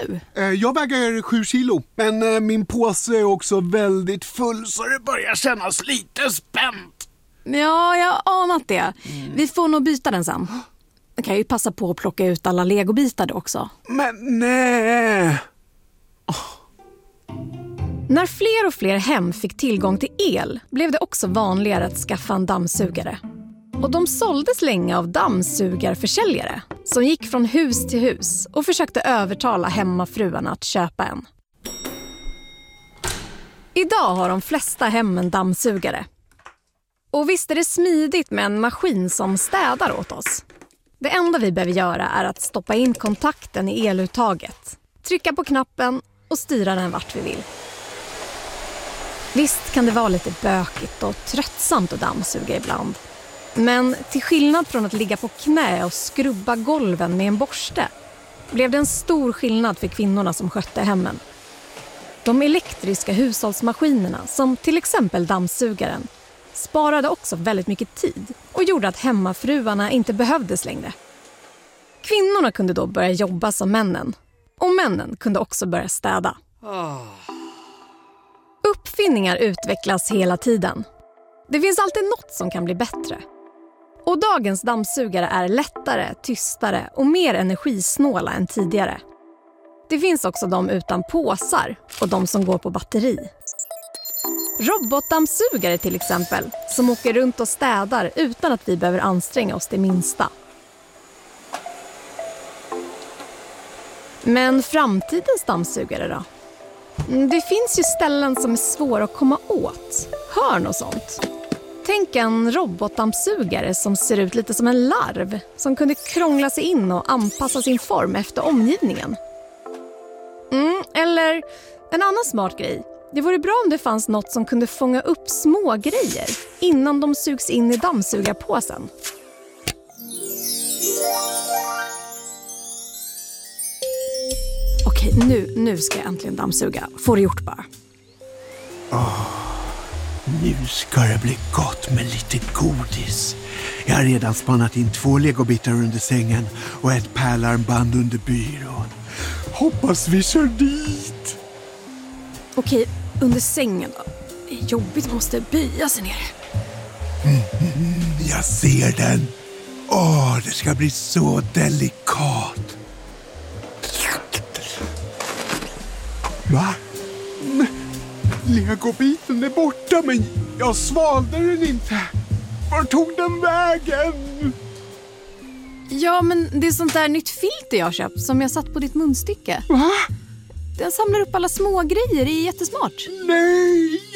du? Jag väger 7 kilo, men min påse är också väldigt full så det börjar kännas lite spänt. Ja, jag har anat det. Vi får nog byta den sen. Jag kan ju passa på att plocka ut alla legobitar då också. Men nej! När fler och fler hem fick tillgång till el blev det också vanligare att skaffa en dammsugare. Och de såldes länge av dammsugarförsäljare som gick från hus till hus och försökte övertala hemmafruarna att köpa en. Idag har de flesta hem en dammsugare. Och visst är det smidigt med en maskin som städar åt oss. Det enda vi behöver göra är att stoppa in kontakten i eluttaget, trycka på knappen och styra den vart vi vill. Visst kan det vara lite bökigt och tröttsamt att dammsuga ibland. Men till skillnad från att ligga på knä och skrubba golven med en borste blev det en stor skillnad för kvinnorna som skötte hemmen. De elektriska hushållsmaskinerna, som till exempel dammsugaren, sparade också väldigt mycket tid och gjorde att hemmafruarna inte behövdes längre. Kvinnorna kunde då börja jobba som männen, och männen kunde också börja städa. Uppfinningar utvecklas hela tiden. Det finns alltid något som kan bli bättre. Och dagens dammsugare är lättare, tystare och mer energisnåla än tidigare. Det finns också de utan påsar och de som går på batteri. Robotdammsugare till exempel, som åker runt och städar utan att vi behöver anstränga oss det minsta. Men framtidens dammsugare då? Det finns ju ställen som är svåra att komma åt. Hörn och sånt. Tänk en robotdammsugare som ser ut lite som en larv, som kunde krångla sig in och anpassa sin form efter omgivningen. Eller en annan smart grej. Det vore bra om det fanns något som kunde fånga upp små grejer innan de sugs in i dammsugarpåsen. Okej, nu ska jag äntligen dammsuga. Får det gjort bara. Nu ska det bli gott med lite godis. Jag har redan spannat in 2 legobitar under sängen och ett pärlarmband under byrån. Hoppas vi kör dit. Okej, under sängen då. Det är jobbigt, man måste böja sig ner. Jag ser den. Det ska bli så delikat. Va? Legobiten är borta, men jag svalde den inte. Var tog den vägen? Ja, men det är sånt där nytt filter jag har köpt som jag satt på ditt munstycke. Va? Den samlar upp alla små grejer, det är jättesmart. Nej!